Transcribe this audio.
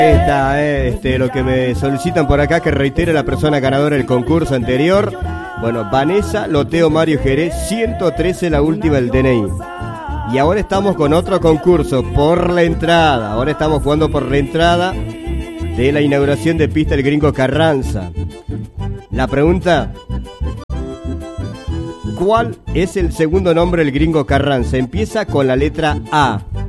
Lo que me solicitan por acá, que reitere la persona ganadora del concurso anterior. Bueno, Vanessa Loteo Mario Jerez, 113 la última del DNI. Y ahora estamos con otro concurso por la entrada. Ahora estamos jugando por la entrada de la inauguración de pista del Gringo Carranza. La pregunta: ¿cuál es el segundo nombre del Gringo Carranza? Empieza con la letra A.